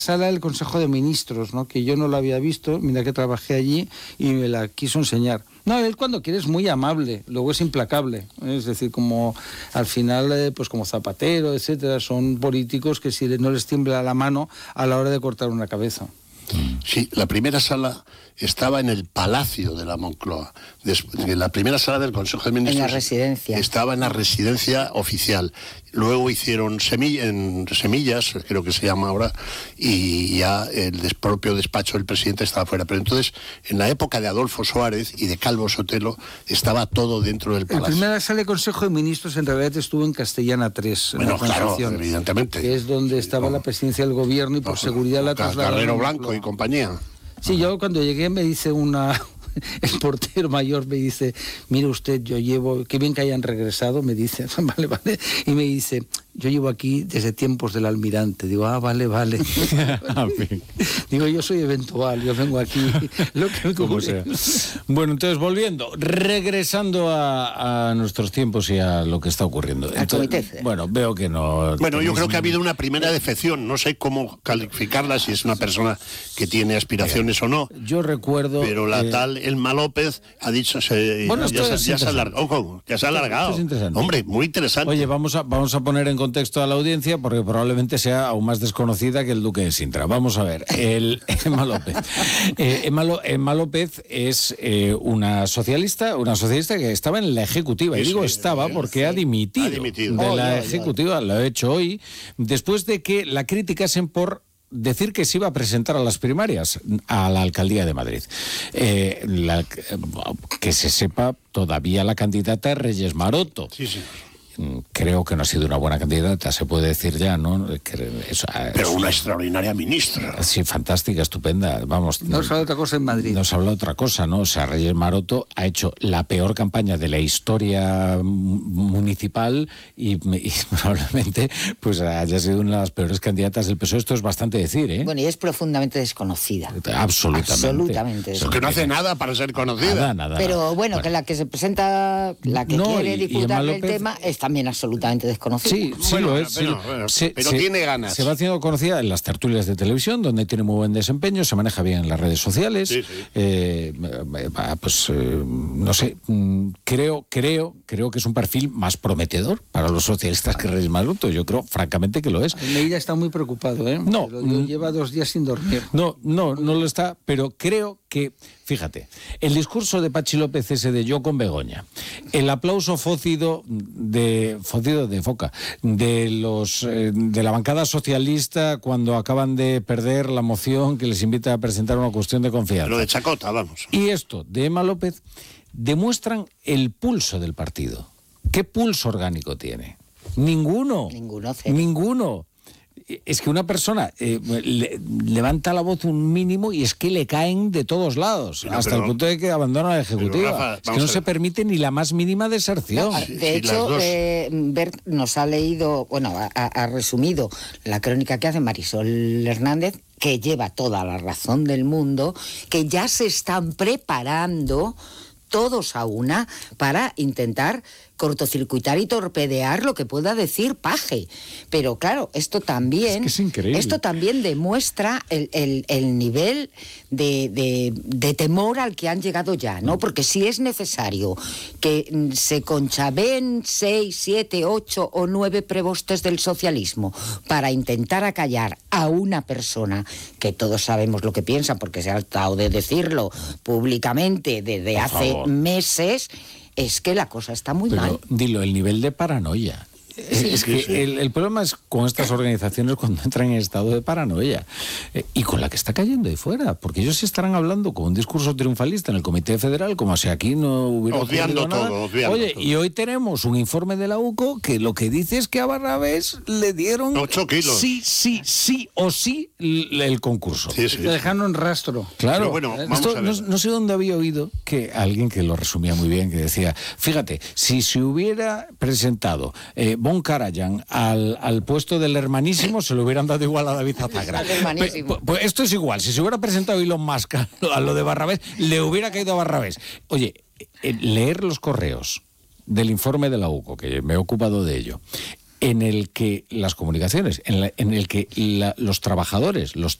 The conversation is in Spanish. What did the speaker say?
sala del Consejo de Ministros, ¿no? Que yo no la había visto, mira que trabajé allí y me la quiso enseñar. No, él cuando quiere es muy amable, luego es implacable, es decir, como al final, pues como Zapatero, etcétera, son políticos que si no les tiembla la mano a la hora de cortar una cabeza. Sí, la primera sala estaba en el Palacio de la Moncloa. La primera sala del Consejo de Ministros... En la residencia. Estaba en la residencia oficial. Luego hicieron Semillas, creo que se llama ahora, y ya el propio despacho del presidente estaba fuera. Pero entonces, en la época de Adolfo Suárez y de Calvo Sotelo, estaba todo dentro del Palacio. La primera sala del Consejo de Ministros en realidad estuvo en Castellana 3. Bueno, claro, evidentemente. Que es donde estaba la presidencia del gobierno y por seguridad la trasladaron. Carrero Blanco y compañía. Sí, yo cuando llegué me dice el portero mayor me dice, mire usted, yo llevo, qué bien que hayan regresado, me dice, vale, y me dice, yo llevo aquí desde tiempos del almirante. Digo, vale. Digo, yo soy eventual, yo vengo aquí, lo que como sea. Bueno, entonces regresando a nuestros tiempos y a lo que está ocurriendo. Entonces, bueno, veo que no... Bueno, yo creo que ha habido una primera defección, no sé cómo calificarla, si es una persona que tiene aspiraciones o no. Yo recuerdo... Pero la tal Elma López ha dicho, ya se ha alargado. Hombre, muy interesante. Oye, vamos a poner en contexto a la audiencia porque probablemente sea aún más desconocida que el Duque de Sintra. Vamos a ver, Elma López. Elma López es una socialista que estaba en la Ejecutiva. Y digo estaba porque ha dimitido de la Ejecutiva. Lo ha hecho hoy, después de que la criticasen por decir que se iba a presentar a las primarias a la alcaldía de Madrid. Que se sepa, todavía la candidata es Reyes Maroto. Sí. Creo que no ha sido una buena candidata, se puede decir ya, ¿no? Pero una extraordinaria ministra. Sí, fantástica, estupenda, vamos. No se habla otra cosa en Madrid. No se habla otra cosa, ¿no? O sea, Reyes Maroto ha hecho la peor campaña de la historia municipal y probablemente pues haya sido una de las peores candidatas del PSOE. Esto es bastante decir, ¿eh? Bueno, y es profundamente desconocida. Absolutamente. Porque no hace nada para ser conocida. Nada. Pero bueno, que la que se presenta, la que quiere disputar el tema, es también absolutamente desconocida. Sí, lo es. Pero tiene ganas. Se va haciendo conocida en las tertulias de televisión, donde tiene muy buen desempeño, se maneja bien en las redes sociales. Sí. No sé, creo que es un perfil más prometedor para los socialistas que Reyes Maroto. Yo creo, francamente, que lo es. Almeida está muy preocupado, ¿eh? No. Lleva 2 días sin dormir. No lo está, pero creo que, fíjate, el discurso de Pachi López ese de yo con Begoña, el aplauso fócido de Foca, de la bancada socialista cuando acaban de perder la moción que les invita a presentar una cuestión de confianza. Lo de chacota, vamos. Y esto de Elma López demuestran el pulso del partido. ¿Qué pulso orgánico tiene? Ninguno. Ninguno. Es que una persona levanta la voz un mínimo y es que le caen de todos lados, hasta el punto de que abandona la Ejecutiva. Rafa, es que no se permite ni la más mínima deserción. De hecho, Bert nos ha leído, ha resumido la crónica que hace Marisol Hernández, que lleva toda la razón del mundo, que ya se están preparando todos a una para intentar cortocircuitar y torpedear lo que pueda decir Paje. Pero claro, esto también demuestra el nivel de temor al que han llegado ya, ¿no? Porque si es necesario que se conchabeen 6, 7, 8 o 9 prebostes del socialismo para intentar acallar a una persona que todos sabemos lo que piensa porque se ha tratado de decirlo públicamente desde hace meses, es que la cosa está muy mal. Dilo, el nivel de paranoia. Es que el problema es con estas organizaciones cuando entran en estado de paranoia y con la que está cayendo de fuera, porque ellos estarán hablando con un discurso triunfalista en el Comité Federal como si aquí no hubiera ocurrido nada. Oye, y hoy tenemos un informe de la UCO que lo que dice es que a Barrabés le dieron 8 kilos. Sí o sí el concurso. Le dejaron en rastro. Claro. Bueno, esto, no sé dónde había oído que alguien que lo resumía muy bien, que decía, fíjate, si se hubiera presentado Von Karajan al puesto del hermanísimo, se lo hubieran dado igual a David Azagra. Pues esto es igual, si se hubiera presentado Elon Musk a lo de Barrabés, le hubiera caído a Barrabés. Oye, leer los correos del informe de la UCO, que me he ocupado de ello, en el que las comunicaciones, en el que los trabajadores, los